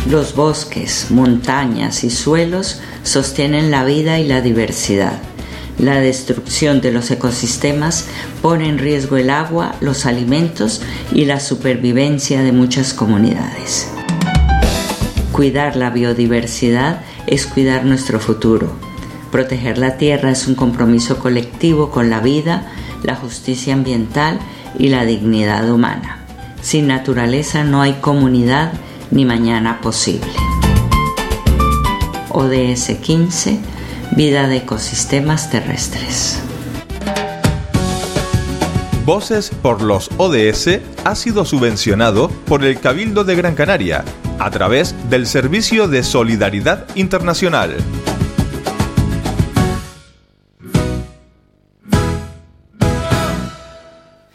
Los bosques, montañas y suelos sostienen la vida y la diversidad. La destrucción de los ecosistemas pone en riesgo el agua, los alimentos y la supervivencia de muchas comunidades. Cuidar la biodiversidad es cuidar nuestro futuro. Proteger la tierra es un compromiso colectivo con la vida, la justicia ambiental y la dignidad humana. Sin naturaleza no hay comunidad ni mañana posible. ODS 15, Vida de ecosistemas terrestres. Voces por los ODS ha sido subvencionado por el Cabildo de Gran Canaria a través del Servicio de Solidaridad Internacional.